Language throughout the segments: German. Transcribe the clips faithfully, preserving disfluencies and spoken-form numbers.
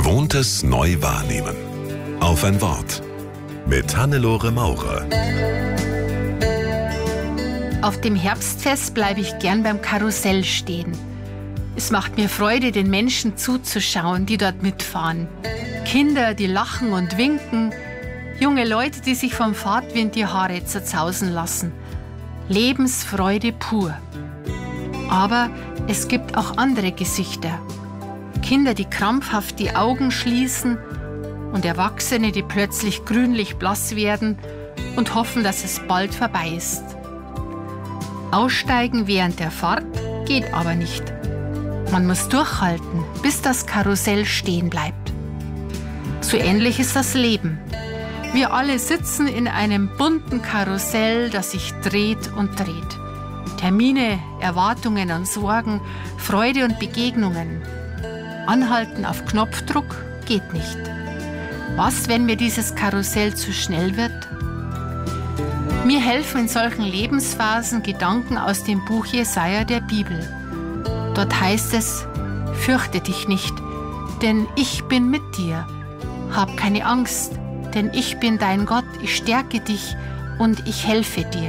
Gewohntes neu wahrnehmen. Auf ein Wort. Mit Hannelore Maurer. Auf dem Herbstfest bleibe ich gern beim Karussell stehen. Es macht mir Freude, den Menschen zuzuschauen, die dort mitfahren. Kinder, die lachen und winken. Junge Leute, die sich vom Fahrtwind die Haare zerzausen lassen. Lebensfreude pur. Aber es gibt auch andere Gesichter. Kinder, die krampfhaft die Augen schließen und Erwachsene, die plötzlich grünlich blass werden und hoffen, dass es bald vorbei ist. Aussteigen während der Fahrt geht aber nicht. Man muss durchhalten, bis das Karussell stehen bleibt. So ähnlich ist das Leben. Wir alle sitzen in einem bunten Karussell, das sich dreht und dreht. Termine, Erwartungen und Sorgen, Freude und Begegnungen. Anhalten auf Knopfdruck geht nicht. Was, wenn mir dieses Karussell zu schnell wird? Mir helfen in solchen Lebensphasen Gedanken aus dem Buch Jesaja der Bibel. Dort heißt es: Fürchte dich nicht, denn ich bin mit dir. Hab keine Angst, denn ich bin dein Gott, ich stärke dich und ich helfe dir.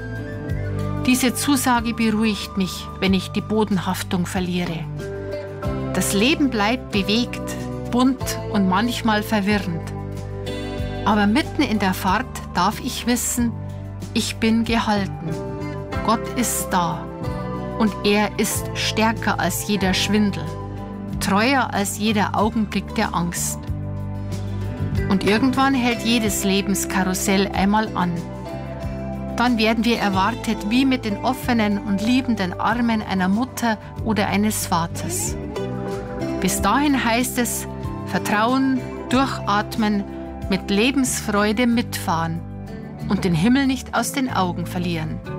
Diese Zusage beruhigt mich, wenn ich die Bodenhaftung verliere. Das Leben bleibt bewegt, bunt und manchmal verwirrend. Aber mitten in der Fahrt darf ich wissen, ich bin gehalten. Gott ist da und er ist stärker als jeder Schwindel, treuer als jeder Augenblick der Angst. Und irgendwann hält jedes Lebenskarussell einmal an. Dann werden wir erwartet wie mit den offenen und liebenden Armen einer Mutter oder eines Vaters. Bis dahin heißt es: Vertrauen, durchatmen, mit Lebensfreude mitfahren und den Himmel nicht aus den Augen verlieren.